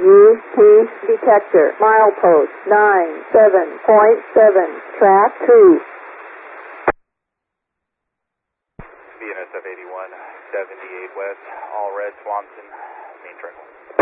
UP detector, milepost 97.7, track 2. BNSF 81, 78 West, all red, Swanson, main trail.